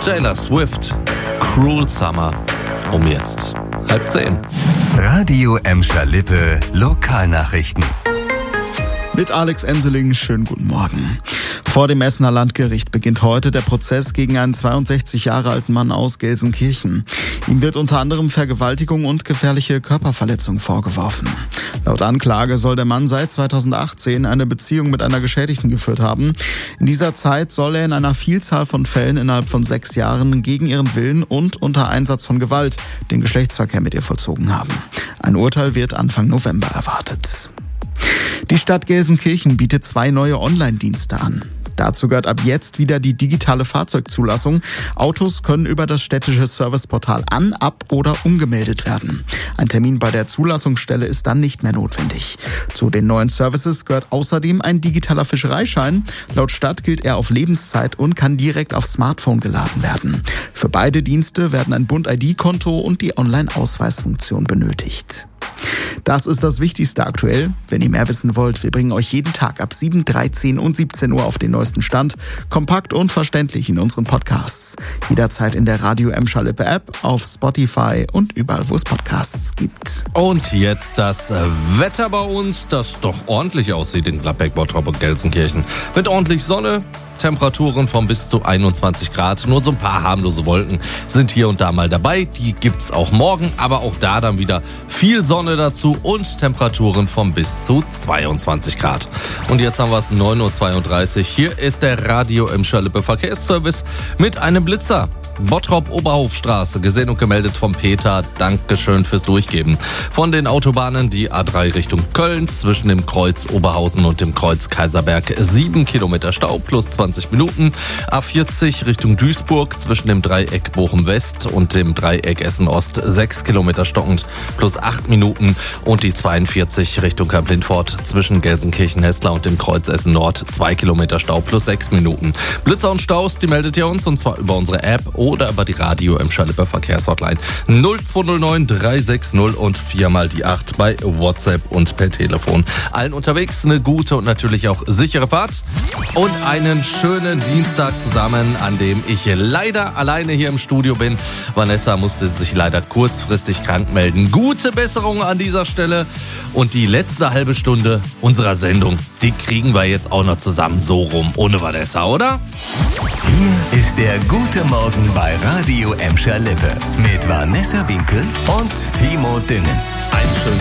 Taylor Swift, Cruel Summer, um jetzt 9:30. Radio Emscher-Lippe Lokalnachrichten. Mit Alex Enseling, schönen guten Morgen. Vor dem Essener Landgericht beginnt heute der Prozess gegen einen 62 Jahre alten Mann aus Gelsenkirchen. Ihm wird unter anderem Vergewaltigung und gefährliche Körperverletzung vorgeworfen. Laut Anklage soll der Mann seit 2018 eine Beziehung mit einer Geschädigten geführt haben. In dieser Zeit soll er in einer Vielzahl von Fällen innerhalb von 6 Jahren gegen ihren Willen und unter Einsatz von Gewalt den Geschlechtsverkehr mit ihr vollzogen haben. Ein Urteil wird Anfang November erwartet. Die Stadt Gelsenkirchen bietet 2 neue Online-Dienste an. Dazu gehört ab jetzt wieder die digitale Fahrzeugzulassung. Autos können über das städtische Serviceportal an-, ab- oder umgemeldet werden. Ein Termin bei der Zulassungsstelle ist dann nicht mehr notwendig. Zu den neuen Services gehört außerdem ein digitaler Fischereischein. Laut Stadt gilt er auf Lebenszeit und kann direkt aufs Smartphone geladen werden. Für beide Dienste werden ein Bund-ID-Konto und die Online-Ausweisfunktion benötigt. Das ist das Wichtigste aktuell. Wenn ihr mehr wissen wollt, wir bringen euch jeden Tag ab 7, 13 und 17 Uhr auf den neuesten Stand. Kompakt und verständlich in unseren Podcasts. Jederzeit in der Radio Emscher-Lippe App, auf Spotify und überall, wo es Podcasts gibt. Und jetzt das Wetter bei uns, das doch ordentlich aussieht in Gladbeck, Bottrop und Gelsenkirchen. Mit ordentlich Sonne. Temperaturen von bis zu 21 Grad. Nur so ein paar harmlose Wolken sind hier und da mal dabei. Die gibt's auch morgen, aber auch da dann wieder viel Sonne dazu und Temperaturen von bis zu 22 Grad. Und jetzt haben wir es 9:32 Uhr. Hier ist der Radio Emscher-Lippe Verkehrsservice mit einem Blitzer. Bottrop-Oberhofstraße, gesehen und gemeldet vom Peter. Dankeschön fürs Durchgeben. Von den Autobahnen die A3 Richtung Köln, zwischen dem Kreuz Oberhausen und dem Kreuz Kaiserberg 7 Kilometer Stau plus 20 Minuten. A40 Richtung Duisburg, zwischen dem Dreieck Bochum-West und dem Dreieck Essen-Ost 6 Kilometer stockend plus 8 Minuten. Und die 42 Richtung Kamp-Lindfort, zwischen Gelsenkirchen-Hessler und dem Kreuz Essen-Nord 2 Kilometer Stau plus 6 Minuten. Blitzer und Staus, die meldet ihr uns, und zwar über unsere App oder über die Radio Emscher-Lippe Verkehrshotline 0209 360 und 4x8 bei WhatsApp und per Telefon. Allen unterwegs eine gute und natürlich auch sichere Fahrt und einen schönen Dienstag zusammen, an dem ich leider alleine hier im Studio bin. Vanessa musste sich leider kurzfristig krank melden. Gute Besserung an dieser Stelle, und die letzte halbe Stunde unserer Sendung, die kriegen wir jetzt auch noch zusammen so rum ohne Vanessa, oder? Hier ist der Gute Morgen bei Radio Emscher-Lippe mit Vanessa Winkel und Timo Düngen. Einen schönen